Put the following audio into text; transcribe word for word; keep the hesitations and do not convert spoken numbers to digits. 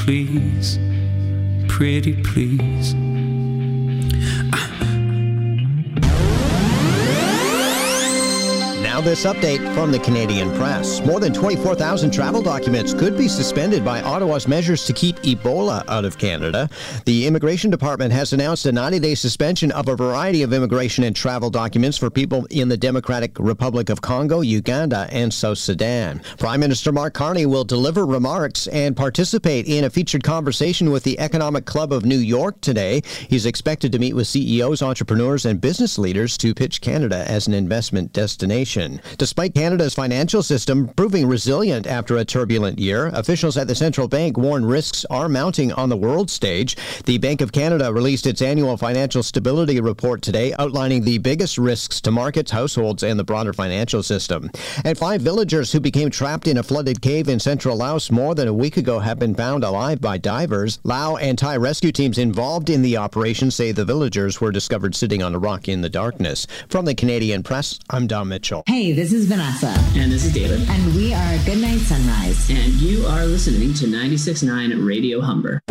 please, pretty please. Now this update from the Canadian Press. More than twenty-four thousand travel documents could be suspended by Ottawa's measures to keep Ebola out of Canada. The Immigration Department has announced a ninety-day suspension of a variety of immigration and travel documents for people in the Democratic Republic of Congo, Uganda, and South Sudan. Prime Minister Mark Carney will deliver remarks and participate in a featured conversation with the Economic Club of New York today. He's expected to meet with C E Os, entrepreneurs, and business leaders to pitch Canada as an investment destination. Despite Canada's financial system proving resilient after a turbulent year, officials at the central bank warn risks are mounting on the world stage. The Bank of Canada released its annual financial stability report today, outlining the biggest risks to markets, households, and the broader financial system. And five villagers who became trapped in a flooded cave in central Laos more than a week ago have been found alive by divers. Lao and Thai rescue teams involved in the operation say the villagers were discovered sitting on a rock in the darkness. From the Canadian Press, I'm Dom Mitchell. Hey, this is Vanessa. And this is David. And we are Goodnight Sunrise. And you are listening to ninety-six point nine Radio Humber.